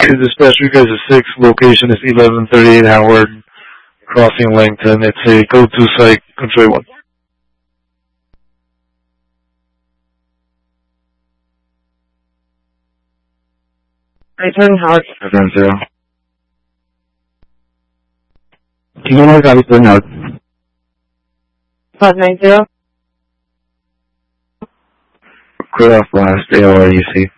Dispatch, you guys are 6. Location is 1138 Howard, crossing Langton. It's a code 2 site, control 1. Return Howard. Return 0. Kilo Mike, copy, turn out. 590. Clear off last AOR UC.